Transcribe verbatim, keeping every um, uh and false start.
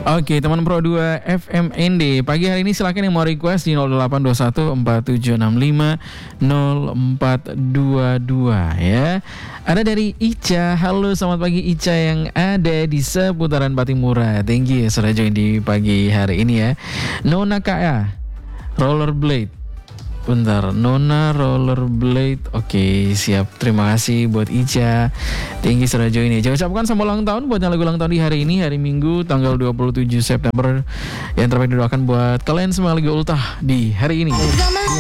Oke, teman Pro dua F M N D. Pagi hari ini silakan yang mau request di nol delapan dua satu empat tujuh enam lima nol empat dua dua ya. Ada dari Ica. Halo, selamat pagi Ica yang ada di seputaran Patimura. Thank you sudah join di pagi hari ini ya. Nona K A Rollerblade. Bentar, Nona Rollerblade. Oke, siap. Terima kasih buat Ica. Tinggi sudah join ya. Jangan ucapkan selamat ulang tahun buat yang lagu ulang tahun di hari ini, hari Minggu tanggal dua puluh tujuh September. Yang terbaik didoakan buat kalian semua lagi ultah di hari ini.